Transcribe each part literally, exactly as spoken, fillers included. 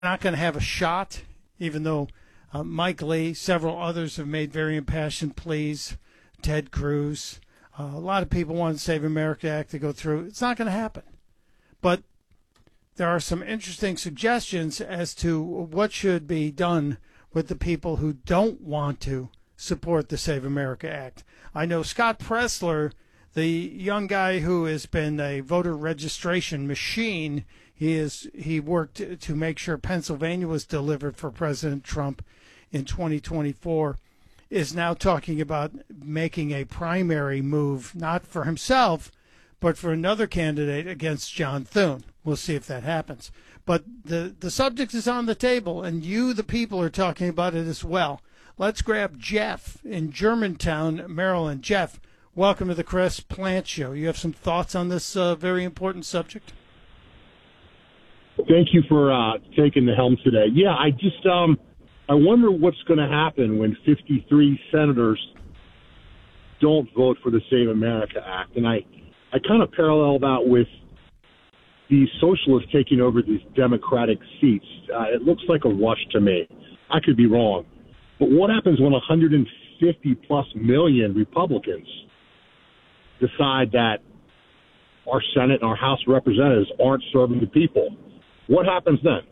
not going to have a shot, even though uh, Mike Lee, several others have made very impassioned pleas, Ted Cruz. Uh, a lot of people want the Save America Act to go through. It's not going to happen. But there are some interesting suggestions as to what should be done with the people who don't want to support the Save America Act. I know Scott Presler, the young guy who has been a voter registration machine, he is he worked to make sure Pennsylvania was delivered for President Trump in twenty twenty-four, is now talking about making a primary move, not for himself, but for another candidate against John Thune. We'll see if that happens. But the, the subject is on the table, and you, the people, are talking about it as well. Let's grab Jeff in Germantown, Maryland. Jeff, welcome to the Chris Plante Show. You have some thoughts on this uh, very important subject? Thank you for uh, taking the helm today. Yeah, I just um, I wonder what's going to happen when fifty-three senators don't vote for the Save America Act. And I, I kind of parallel that with the socialists taking over these Democratic seats. Uh, it looks like a wash to me. I could be wrong. But what happens when one hundred fifty plus million Republicans decide that our Senate and our House of Representatives aren't serving the people? What happens then?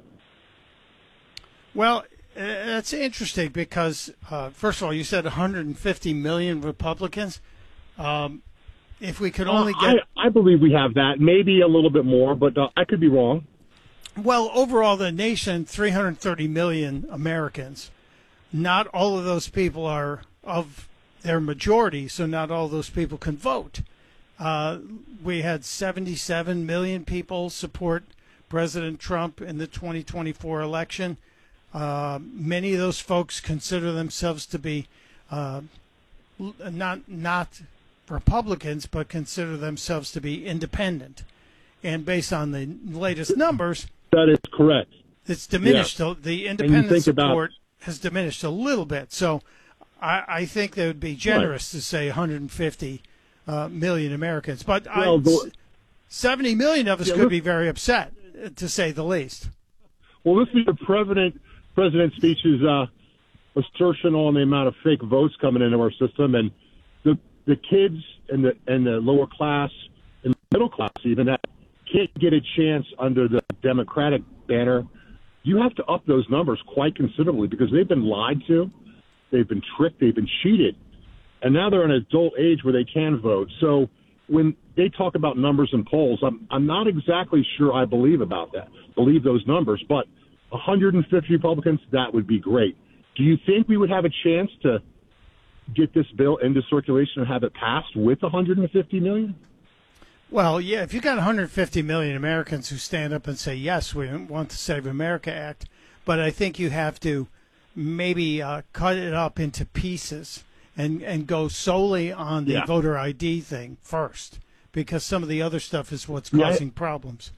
Well, uh, that's interesting because, uh, first of all, you said one hundred fifty million Republicans. Um, if we could only uh, get... I, I believe we have that, maybe a little bit more, but uh, I could be wrong. Well, overall, the nation, three hundred thirty million Americans. Not all of those people are of their majority, so not all those people can vote. Uh, we had seventy-seven million people support President Trump in the twenty twenty-four election. Uh, many of those folks consider themselves to be uh, not not Republicans, but consider themselves to be independent. And based on the latest numbers, that is correct. It's diminished. Yeah. The independent support about... has diminished a little bit. So I, I think they would be generous right. to say one hundred fifty uh, million Americans. But well, I, the... seventy million of us yeah, could look... be very upset, to say the least. Well, listen to the president president's speech's uh, assertion on the amount of fake votes coming into our system, and the the kids and the and the lower class and middle class even that can't get a chance under the Democratic banner. You have to up those numbers quite considerably because they've been lied to, they've been tricked, they've been cheated, and now they're in an adult age where they can vote. So when they talk about numbers and polls, I'm I'm not exactly sure I believe about that, believe those numbers, but one hundred fifty Republicans, that would be great. Do you think we would have a chance to get this bill into circulation and have it passed with one hundred fifty million? Well, yeah, if you got one hundred fifty million Americans who stand up and say, yes, we want the Save America Act, but I think you have to maybe uh, cut it up into pieces and, and go solely on the yeah. voter I D thing first, because some of the other stuff is what's Yeah. causing problems.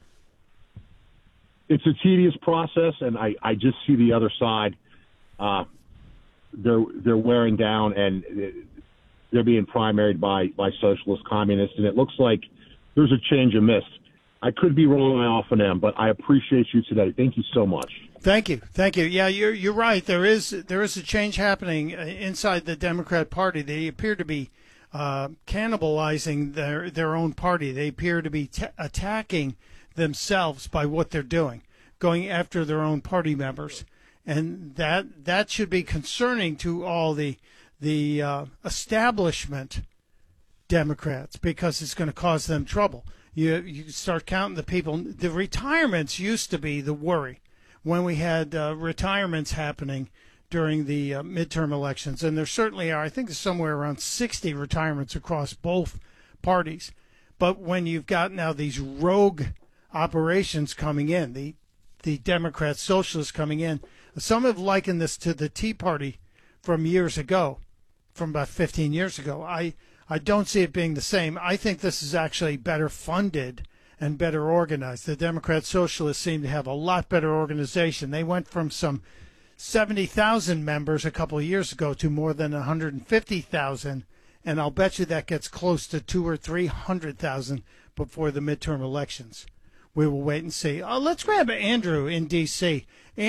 It's a tedious process, and I, I just see the other side. Uh, they're they're wearing down, and they're being primaried by, by socialist communists, and it looks like there's a change amiss. I could be wrong, I often am, but I appreciate you today. Thank you so much. Thank you, thank you. Yeah, you're you're right. There is there is a change happening inside the Democrat Party. They appear to be uh, cannibalizing their their own party. They appear to be t- attacking themselves by what they're doing, going after their own party members, and that that should be concerning to all the the uh, establishment Democrats, because it's going to cause them trouble. You you start counting the people. The retirements used to be the worry when we had uh, retirements happening during the uh, midterm elections, and there certainly are. I think there's somewhere around sixty retirements across both parties. But when you've got now these rogue operations coming in, the the Democrat socialists coming in, some have likened this to the Tea Party from years ago, from about fifteen years ago. I I don't see it being the same. I think this is actually better funded and better organized. The Democrat Socialists seem to have a lot better organization. They went from some seventy thousand members a couple of years ago to more than one hundred fifty thousand, and I'll bet you that gets close to two or three hundred thousand before the midterm elections. we will wait and see. Uh, let's grab Andrew in D C